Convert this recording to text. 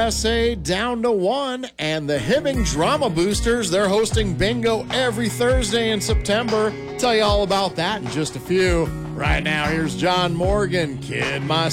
USA down to 1. And the Hibbing Drama Boosters, they're hosting bingo every Thursday in September. Tell you all about that in just a few. Right now, here's John Morgan, Kid My